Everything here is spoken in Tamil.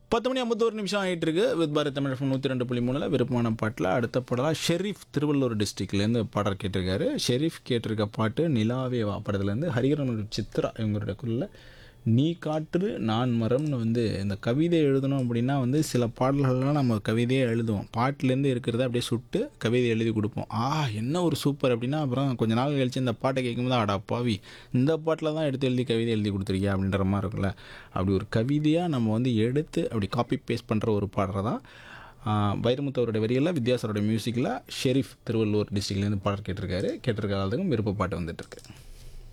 10 மணி 51 நிமிஷம் ஆகிட்டு இருக்கு. வித் பாரத் தமிழ் FM 102.3 விருப்பமான பாட்டில் அடுத்த பாடலாக ஷெரீஃப் திருவள்ளூர் டிஸ்ட்ரிக்ட்லேருந்து பாடல் கேட்டிருக்காரு. ஷெரீஃப் கேட்டிருக்க பாட்டு நிலாவே வா படத்துலேருந்து ஹரிஹரன் சித்ரா இவங்களோட குரலில் நீ காற்று நான் மரம்னு இந்த கவிதை எழுதணும் அப்படின்னா சில பாடல்கள்லாம் நம்ம கவிதையே எழுதுவோம். பாட்டிலேருந்து இருக்கிறத அப்படியே சுட்டு கவிதை எழுதி கொடுப்போம். என்ன ஒரு சூப்பர் அப்படின்னா அப்புறம் கொஞ்ச நாள் கழிச்சு இந்த பாட்டை கேட்கும்போது ஆடா பாவி இந்த பாட்டில் தான் எடுத்து எழுதி கவிதை எழுதி கொடுத்துருக்கியா அப்படின்ற மாதிரி இருக்குல்ல. அப்படி ஒரு கவிதையாக நம்ம எடுத்து அப்படி காப்பி பேஸ்ட் பண்ணுற ஒரு பாடுறது தான் வைரமுத்து அவருடைய வரிகளில் வித்யாசாரோட மியூசிக்கில் ஷெரீஃப் திருவள்ளூர் டிஸ்ட்ரிக்ட்லேருந்து பாடல் கேட்டிருக்காரு. கேட்டிருக்காதுக்கும் விருப்ப பாட்டு வந்துட்டுருக்கு.